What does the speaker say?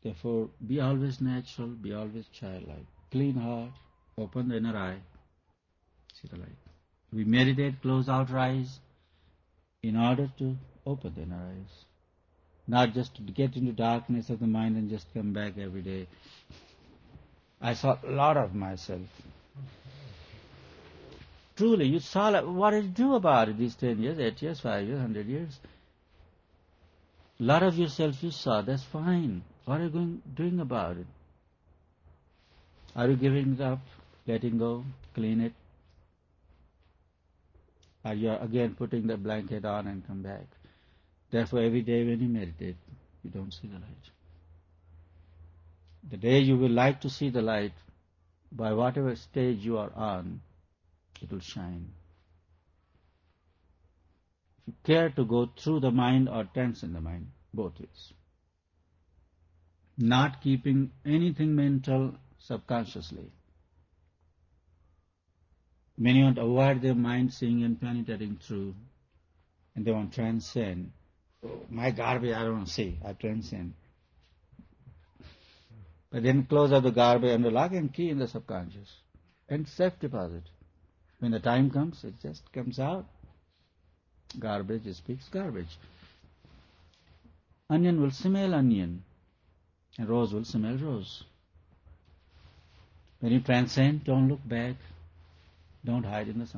Therefore, be always natural, be always childlike. Clean heart, open the inner eye, see the light. We meditate, close our eyes in order to open the inner eyes. Not just to get into darkness of the mind and just come back every day. I saw a lot of myself. Truly, you saw what did you do about it these 10 years, 8 years, 5 years, 100 years? A lot of yourself you saw, that's fine. What are you doing about it? Are you giving it up, letting go, clean it? Are you again putting the blanket on and come back? Therefore, every day when you meditate, you don't see the light. The day you will like to see the light, by whatever stage you are on, it will shine. If you care to go through the mind or transcend the mind, both ways. Not keeping anything mental subconsciously. Many want to avoid their mind seeing and penetrating through, and they want to transcend. My garbage I don't see, I transcend. But then close up the garbage under lock and key in the subconscious and safe deposit. When the time comes, it just comes out. Garbage speaks garbage. Onion will smell onion, and rose will smell rose. When you transcend, don't look back, don't hide in the